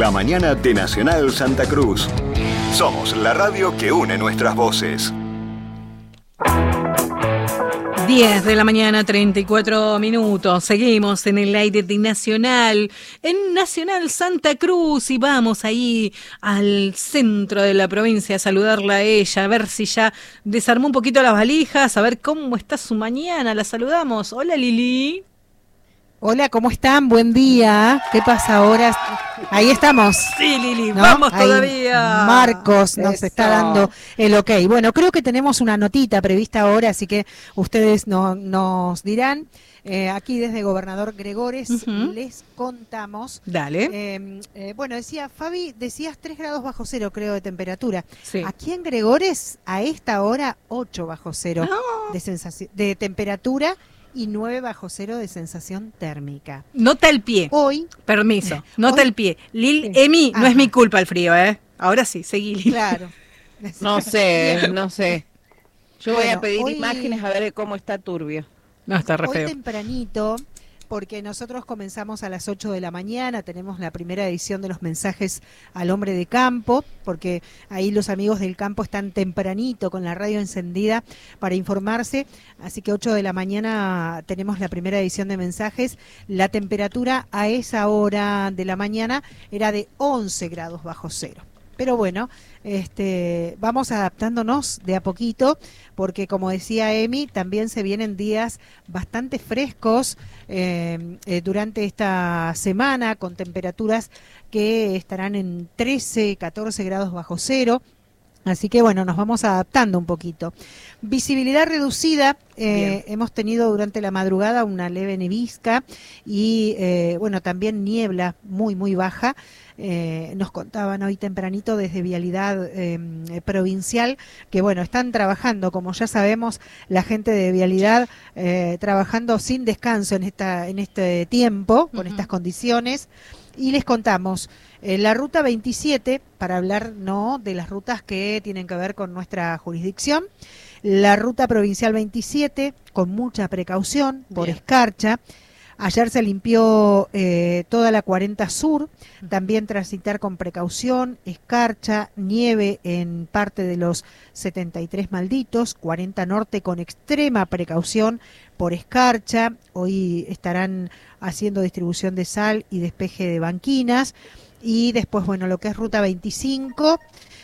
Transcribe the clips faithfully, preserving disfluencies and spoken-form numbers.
La mañana de Nacional Santa Cruz. Somos la radio que une nuestras voces. diez de la mañana, treinta y cuatro minutos. Seguimos en el aire de Nacional, en Nacional Santa Cruz, y vamos ahí al centro de la provincia a saludarla a ella, a ver si ya desarmó un poquito las valijas, a ver cómo está su mañana. La saludamos. Hola, Lili. Hola, ¿cómo están? Buen día. ¿Qué pasa ahora? Ahí estamos. Sí, Lili, ¿no? vamos Ahí todavía. Marcos nos Eso. está dando el ok. Bueno, creo que tenemos una notita prevista ahora, así que ustedes no, nos dirán. Eh, aquí desde Gobernador Gregores uh-huh. les contamos. Dale. Eh, eh, bueno, decía Fabi, decías tres grados bajo cero, creo, de temperatura. Sí. Aquí en Gregores, a esta hora, ocho bajo cero no. de, sensación, de temperatura. Y nueve bajo cero de sensación térmica. Nota el pie. Hoy. Permiso. Nota hoy, el pie. Lil, sí. Emi, Ajá. no es mi culpa el frío, ¿eh? Ahora sí, seguí, Lil. Claro. No sé, no sé. Yo bueno, voy a pedir hoy, imágenes a ver cómo está turbio. No, está re hoy feo. tempranito, porque nosotros comenzamos a las ocho de la mañana, tenemos la primera edición de los mensajes al hombre de campo, porque ahí los amigos del campo están tempranito con la radio encendida para informarse, así que ocho de la mañana tenemos la primera edición de mensajes. La temperatura a esa hora de la mañana era de once grados bajo cero. Pero bueno, este, vamos adaptándonos de a poquito, porque como decía Emi, también se vienen días bastante frescos eh, eh, durante esta semana, con temperaturas que estarán en trece, catorce grados bajo cero. Así que bueno, nos vamos adaptando un poquito. Visibilidad reducida, eh, hemos tenido durante la madrugada una leve nevisca y eh, bueno, también niebla muy muy baja. Eh, nos contaban hoy tempranito desde Vialidad eh, Provincial que bueno, están trabajando, como ya sabemos, la gente de Vialidad eh, trabajando sin descanso en esta en este tiempo, con uh-huh. estas condiciones. Y les contamos, eh, la ruta veintisiete, para hablar no de las rutas que tienen que ver con nuestra jurisdicción, la ruta provincial veintisiete, con mucha precaución, por Bien. escarcha. Ayer se limpió eh, toda la cuarenta Sur, también transitar con precaución, escarcha, nieve en parte de los setenta y tres malditos, cuarenta Norte con extrema precaución por escarcha. Hoy estarán haciendo distribución de sal y despeje de banquinas. Y después, bueno, lo que es ruta veinticinco,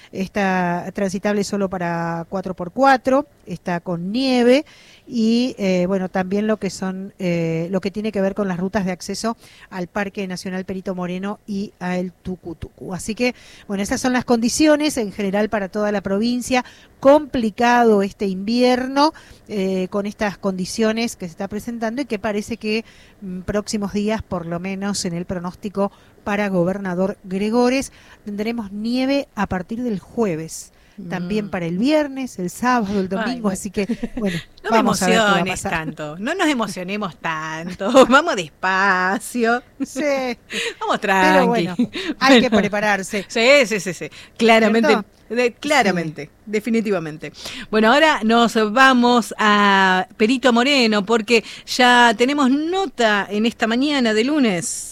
está transitable solo para cuatro por cuatro, está con nieve. Y eh, bueno, también lo que son eh, lo que tiene que ver con las rutas de acceso al Parque Nacional Perito Moreno y a el Tucutucu. Así que bueno, esas son las condiciones en general para toda la provincia. Complicado este invierno eh, con estas condiciones que se está presentando y que parece que mm, próximos días, por lo menos en el pronóstico para Gobernador Gregores, tendremos nieve a partir del jueves. También para el viernes, el sábado, el domingo, Ay, así que bueno, no vamos me emociones a ver qué va a pasar. tanto, no nos emocionemos tanto, vamos despacio, sí, vamos tranqui. Pero bueno, hay bueno. que prepararse. Sí, sí, sí, sí, claramente, de, claramente, sí. definitivamente. Bueno, ahora nos vamos a Perito Moreno porque ya tenemos nota en esta mañana de lunes.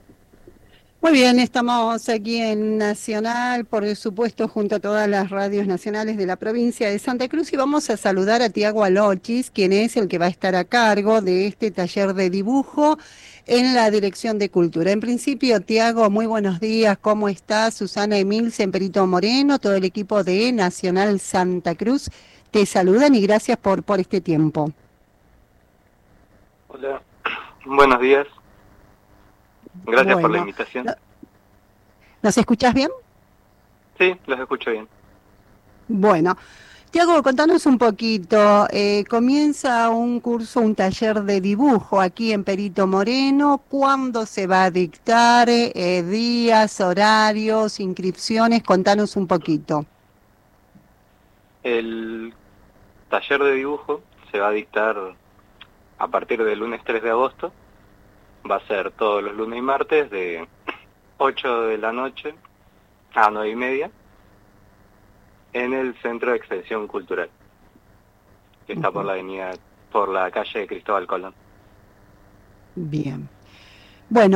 Muy bien, estamos aquí en Nacional, por supuesto, junto a todas las radios nacionales de la provincia de Santa Cruz, y vamos a saludar a Tiago Alochis, quien es el que va a estar a cargo de este taller de dibujo en la Dirección de Cultura. En principio, Tiago, muy buenos días, ¿cómo estás? Susana Emilce, en Perito Moreno, todo el equipo de Nacional Santa Cruz, te saludan y gracias por, por este tiempo. Hola, buenos días. Gracias bueno, por la invitación. ¿Nos escuchás bien? Sí, los escucho bien. Bueno, Tiago, contanos un poquito. Eh, comienza un curso, un taller de dibujo aquí en Perito Moreno. ¿Cuándo se va a dictar? Eh, días, horarios, inscripciones. Contanos un poquito. El taller de dibujo se va a dictar a partir del lunes tres de agosto. Va a ser todos los lunes y martes de ocho de la noche a nueve y media en el Centro de Extensión Cultural, que está uh-huh. por la avenida, por la calle Cristóbal Colón. Bien. Bueno.